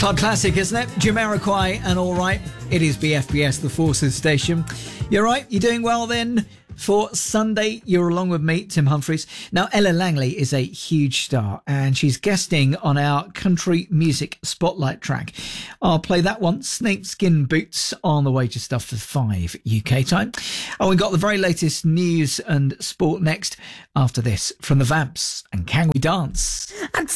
Club classic, isn't it? Jamiroquai and All Right. It is BFBS, the Forces station. You're right, you're doing well then. For Sunday, you're along with me, Tim Humphries. Now, Ella Langley is a huge star and she's guesting on our country music spotlight track. I'll play that one, Snakeskin Boots, on the way to stuff for 5 UK time. Oh, we got the very latest news and sport next after this from the Vamps and Can We Dance?